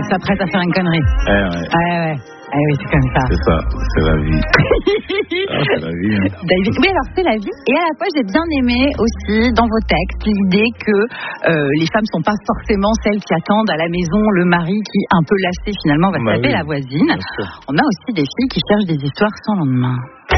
s'apprête à faire une connerie. Ouais. Ah oui, c'est comme ça. C'est ça, c'est la vie. C'est la vie. Hein. David, oui, alors c'est la vie. Et à la fois, j'ai bien aimé aussi dans vos textes l'idée que les femmes sont pas forcément celles qui attendent à la maison le mari qui, un peu lassé finalement, va se taper la voisine. On a aussi des filles qui cherchent des histoires sans lendemain.